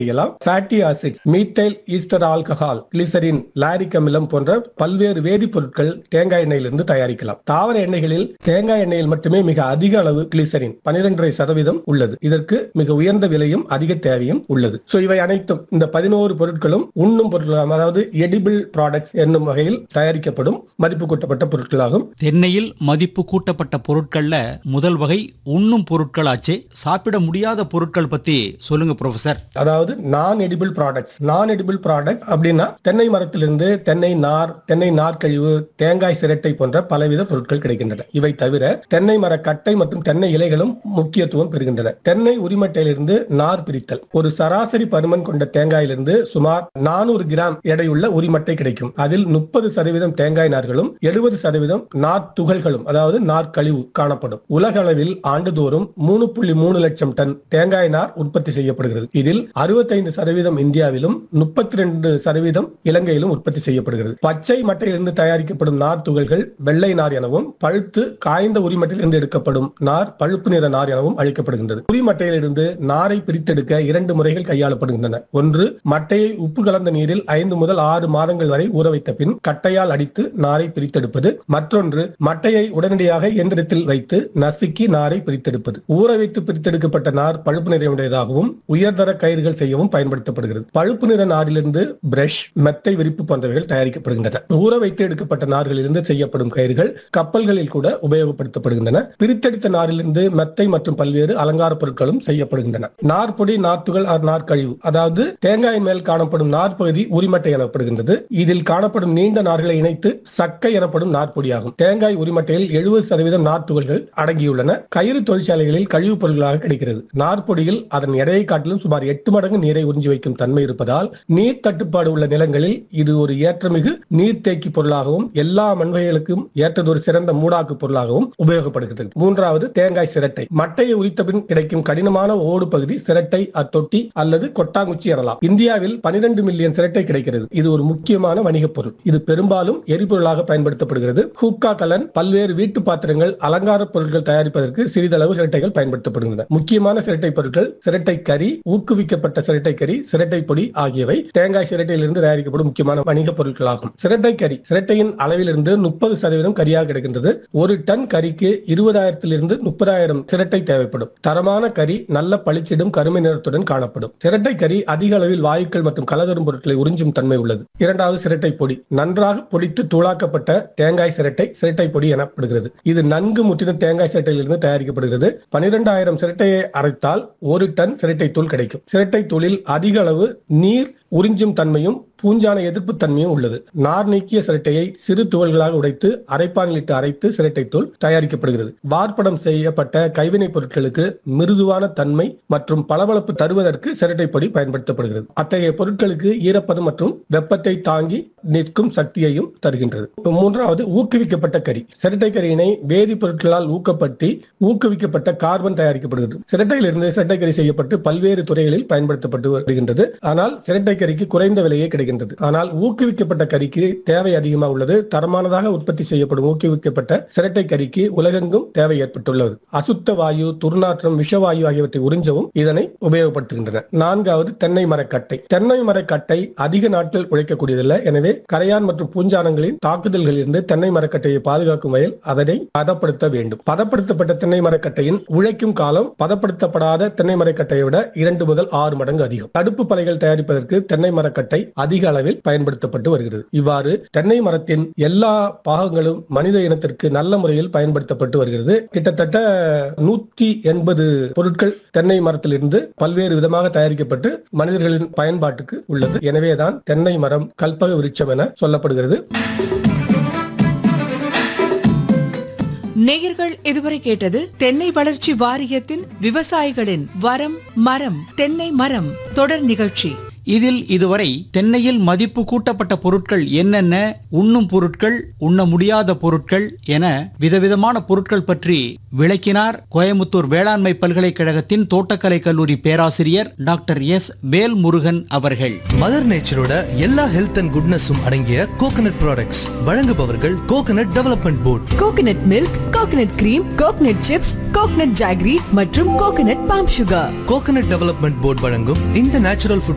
Fatty acids, methyl Easter alcohol, glycerin, lauric அமிலம் போன்ற பல்வேறு வேதிப்பொருட்கள் தேங்காய் எண்ணெயிலிருந்து தயாரிக்கலாம். தாவர எண்ணெய்களில் தேங்காய் எண்ணெயில் மட்டுமே மிக அதிக அளவு கிளிசரின் 12.5% உள்ளது. இதற்கு மிக உயர்ந்த விலையும் அதிக தேவையும் உள்ளது. இவை அனைத்தும் இந்த 11 பொருட்களும் உண்ணும் பொருட்கள், அதாவது எடிபிள் ப்ராடக்ட்ஸ் என்னும் வகையில் தயாரிக்கப்படும் மதிப்பு கூட்டப்பட்ட பொருட்களாகும். தென்னையில் மதிப்பு கூட்டப்பட்ட பொருட்கள்ல முதல் வகை உண்ணும் பொருட்கள் ஆச்சு. சாப்பிட முடியாத பொருட்கள் பத்தி சொல்லுங்க ப்ரொஃபசர். அதாவது நான் எடிபிள் ப்ராடக்ட்ஸ் அப்படின்னா தென்னை மரத்திலிருந்து தென்னை நார் கழிவு, தேங்காய் சிரட்டை போன்ற பலவித பொருட்கள் கிடைக்கின்றன. இவை தவிர தென்னை மர கட்டை மற்றும் தென்னை இலைகளும் முக்கியத்துவம் பெறுகின்றன. தென்னை உரிமட்டையிலிருந்து நார் பிரித்தல். ஒரு சராசரி பருமன் கொண்ட தேங்காயிலிருந்து சுமார் 400 கிராம் எடையுள்ள உரிமட்டை கிடைக்கும். அதில் 30% தேங்காய் நார்களும் 70% நார் துகள்களும், அதாவது நார் கழிவு காணப்படும். உலக அளவில் ஆண்டுதோறும் 3.3 லட்சம் டன் தேங்காய் நார் உற்பத்தி செய்யப்படுகிறது. இதில் 65% இந்தியாவிலும் 32% இலங்கையிலும் உற்பத்தி செய்யப்படுகிறது. பச்சை மட்டையிலிருந்து தயாரிக்கப்படும் நார் துகள்கள் வெள்ளை நார் எனவும், பழுத்து காய்ந்த உரிமட்டையிலிருந்து எடுக்கப்படும் நார் பழுப்பு நிற நார் எனவும் அழைக்கப்படுகின்றது. உரிமட்டையிலிருந்து நாரை பிரித்தெடுக்க 2 முறைகள் கையாளப்படுகின்றன. ஒன்று, மட்டையை உப்பு கலந்த நீரில் 5 முதல் 6 மாதங்கள் வரை ஊற வைத்த பின் கட்டையால் அடித்து நாரை பிரித்தெடுப்பது. மற்றொன்று, மட்டையை உடனடியாக இயந்திரத்தில் வைத்து நசுக்கி நாரை பிரித்தெடுப்பது. ஊற வைத்து பிரித்தெடுக்கப்பட்ட நார் பழுப்பு நிறமுடையதாகவும் உயர்தர கயிறுகள் செய்யவும் பயன்படுத்தப்படுகிறது. பழுப்பு நிற நாரிலிருந்து பிரஷ், மெத்தை விரிப்பு போன்றவைகள் தயாரிக்கப்படுகின்றன. ஊற வைத்து எடுக்கப்பட்ட நார்களிலிருந்து செய்யப்படும் கயிறுகள் கப்பல்களில் கூட உபயோகப்படுத்தப்படுகின்றன. பிரித்தெடுத்த நாரிலிருந்து மெத்தை மற்றும் பல்வேறு அலங்கார பொருட்களும் செய்யப்படுகின்றன. நார்பொடி, நார்த்துகள், நார்கழிவு, அதாவது தேங்காய் மேல் காணப்படும் நார் பகுதி உரிமட்டை எனப்படுகின்றது. இதில் காணப்படும் நீண்ட நார்களை இணைத்து சக்கை எனப்படும் நார்பொடியாகும். தேங்காய் உரிமட்டையில் 70% நார்த்துகள்கள் அடங்கியுள்ளன. கயிறு தொழிற்சாலைகளில் கழிவுப் பொருட்களாக கிடைக்கிறது. நார்பொடியில் அதன் எடையை காட்டிலும் சுமார் 8 மடங்கு நீரை உறிஞ்சி வைக்கும் தன்மை இருப்பதால் நீர் தட்டுப்பாடு உள்ள நிலங்களில் இது ஒரு ஏற்றமிகு நீர்த்தேக்கி பொருளாகவும் எல்லா மண்வகைகளுக்கும் ஏற்றதொரு சிறந்த மூடாக்கு பொருளாகவும் உபயோகப்படுகிறது. மூன்றாவது, தேங்காய் சிரட்டை. மட்டையை உரித்த பின் கிடைக்கும் கடினமான ஓடு பகுதி சிரட்டை, தொட்டி அல்லது கொட்டாங்குச்சி எனலாம். இந்தியாவில் 12 மில்லியன் சிரட்டை கிடைக்கிறது. இது ஒரு முக்கியமான வணிகப் பொருள். இது பெரும்பாலும் எரிபொருளாக பயன்படுத்தப்படுகிறது. ஹூக்கா கலன், பல்வேறு வீட்டு பாத்திரங்கள், அலங்கார பொருட்கள் தயாரிப்பதற்கு சிறிதளவு சிரட்டைகள் பயன்படுத்தப்படுகின்றன. முக்கியமான சிரட்டை பொருட்கள் சிரட்டை கறி, ஊக்குவிக்கப்பட்ட சிரட்டை கறி, சிரட்டை பொடி ஆகியவை தேங்காய் சிரட்டையிலிருந்து தயாரிக்கப்படும் முக்கியமான வணிக பொருட்களாகும். சிரட்டை கறி சிரட்டையின் அளவிலிருந்து 30% கரியாக கிடைக்கின்றது. ஒரு டன் கறிக்கு 20,000 to 30,000 சிரட்டை தேவைப்படும். தரமான கறி நல்ல பளிச்சிடும் கருமை நிறத்துடன் காணப்படும். சிரட்டை கறி அதிக அளவில் வாயுக்கள் மற்றும் கலதரும் பொருட்களை உறிஞ்சும் தன்மை உள்ளது. இரண்டாவது, சிரட்டை பொடி. நன்றாக பொடித்து தூளாக்கப்பட்ட தேங்காய் சிரட்டை பொடி எனப்படுகிறது. இது நன்கு முற்றின தேங்காய் சிரட்டையிலிருந்து தயாரிக்கப்படுகிறது. 12,000 சிரட்டையை அரைத்தால் 1 டன் சிரட்டை தூள் கிடைக்கும். சிரட்டை தூளில் அதிக அளவு நீர் உறிஞ்சும் தன்மையும் பூஞ்சான எதிர்ப்பு தன்மையும் உள்ளது. நார் நீக்கிய சிரட்டையை சிறு துகள்களாக உடைத்து அரைப்பானில் இட்டு அரைத்து சிரட்டை தூள் தயாரிக்கப்படுகிறது. வார்ப்படம் செய்யப்பட்ட கைவினை பொருட்களுக்கு மிருதுவான தன்மை மற்றும் பளபளப்பு தருவதற்கு சிரட்டை பொடி பயன்படுத்தப்படுகிறது. அத்தகைய பொருட்களுக்கு ஈரப்பதம் மற்றும் வெப்பத்தை தாங்கி நிற்கும் சக்தியையும் தருகின்றது. மூன்றாவது, ஊக்குவிக்கப்பட்ட கறி. சிரட்டை கறியினை வேதி பொருட்களால் ஊக்குவிக்கப்பட்ட கார்பன் தயாரிக்கப்படுகிறது. சிரட்டையிலிருந்து சிரட்டை கறி செய்யப்பட்டு பல்வேறு துறைகளில் பயன்படுத்தப்பட்டு வருகின்றது. ஆனால் சிரட்டை கறிக்கு குறைந்த விலையே கிடைக்கின்றது. ஆனால் ஊக்குவிக்கப்பட்ட கறிக்கு தேவை அதிகமாக உள்ளது. தரமானதாக உற்பத்தி செய்யப்படும் ஊக்குவிக்கப்பட்ட சிரட்டை கறிக்கு உலகெங்கும் தேவை ஏற்பட்டுள்ளது. அசுத்த வாயு, துர்நாற்றம், விஷவாயு ஆகியவற்றை உறிஞ்சவும் இதனை உபயோகப்படுத்துகின்றன. நான்காவது, தென்னை மரக்கட்டை. தென்னை மரக்கட்டை அதிக நாட்கள் உழைக்கக்கூடியதில்லை. எனவே கரையான் மற்றும் பூஞ்சானங்களின் தாக்குதல்களில் இருந்து தென்னை மரக்கட்டையை பாதுகாக்கும் வகையில் அதனை பதப்படுத்த வேண்டும். பதப்படுத்தப்பட்ட தென்னை மரக்கட்டையின் உழைக்கும் காலம் பதப்படுத்தப்படாத தென்னை மரக்கட்டையை விட 2 முதல் 6 மடங்கு அதிகம். தடுப்பு பலைகள் தயாரிப்பதற்கு தென்னை மரக்கட்டை அதிக அளவில் பயன்படுத்தப்பட்டு வருகிறது. இவ்வாறு தென்னை மரத்தின் எல்லா பாகங்களும் மனித இனத்திற்கு நல்ல முறையில் பயன்படுத்தப்பட்டு வருகிறது. கிட்டத்தட்ட 180 பொருட்கள் தென்னை மரத்திலிருந்து பல்வேறு விதமாக தயாரிக்கப்பட்டு மனிதர்களின் பயன்பாட்டுக்கு உள்ளது. எனவேதான் தென்னை மரம் கல்பக விருட்சம் என சொல்லப்படுகிறது. நேயர்கள் இதுவரை கேட்டது தென்னை வளர்ச்சி வாரியத்தின் விவசாயிகளின் வரம் மரம் தென்னை மரம் தொடர் நிகழ்ச்சி. இதில் இதுவரை தென்னையில் மதிப்பு கூட்டப்பட்ட பொருட்கள் என்னென்ன, உண்ணும் பொருட்கள், உண்ண முடியாத பொருட்கள் என விதவிதமான பொருட்கள் பற்றி விளக்கினார் கோயமுத்தூர் வேளாண்மை பல்கலைக்கழகத்தின் தோட்டக்கலை கல்லூரி பேராசிரியர் டாக்டர் எஸ் வேல்முருகன் அவர்கள். மதர் நேச்சரோட எல்லா ஹெல்த் அண்ட் குட்னஸும் அடங்கிய கோகனட் ப்ராடக்ட்ஸ் வழங்குபவர்கள் coconut development board. Coconut milk, coconut cream, coconut chips, coconut jaggery மற்றும் coconut bomb sugar. Coconut development board வழங்கும் இந்த நேச்சுரல் ஃபுட்